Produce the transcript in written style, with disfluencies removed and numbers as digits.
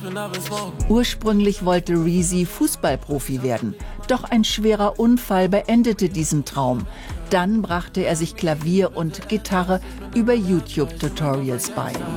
Ursprünglich wollte Reezy Fußballprofi werden. Doch ein schwerer Unfall beendete diesen Traum. Dann brachte er sich Klavier und Gitarre über YouTube-Tutorials bei.